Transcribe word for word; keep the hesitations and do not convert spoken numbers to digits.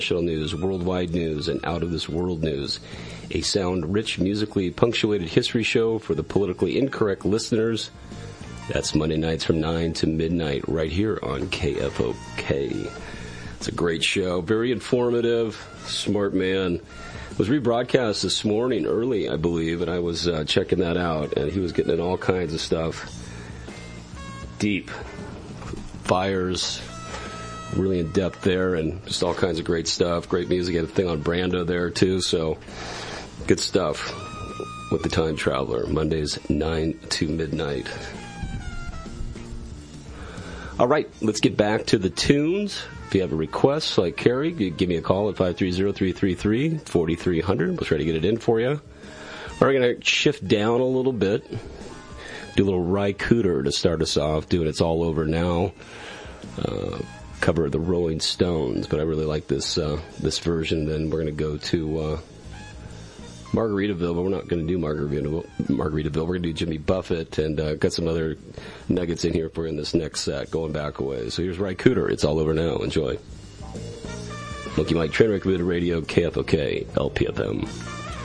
national news, worldwide news, and out-of-this-world news. A sound-rich, musically punctuated history show for the politically incorrect listeners. That's Monday nights from nine to midnight right here on K F O K. It's a great show, very informative, smart man. It was rebroadcast this morning early, I believe, and I was uh, checking that out, and he was getting in all kinds of stuff. Deep. Fires. Really in depth there, and just all kinds of great stuff. Great music. Had a thing on Brando there, too, so good stuff with the Time Traveler. Mondays, nine to midnight. All right, let's get back to the tunes. If you have a request, like Carrie, give me a call at five three zero, three three three, four three zero zero. We'll try to get it in for you. We're going to shift down a little bit. Do a little Ry Cooder to start us off, doing It's All Over Now. Uh, cover of the Rolling Stones, but I really like this uh, this version. Then we're going to go to uh, Margaritaville, but we're not going to do Margaritaville. Margaritaville. We're going to do Jimmy Buffett, and uh, got some other nuggets in here for you in this next set, going back a ways. So here's Ry Cooder. It's All Over Now. Enjoy. Monkey Mike, Trainwreck Radio, K F O K, L P F M.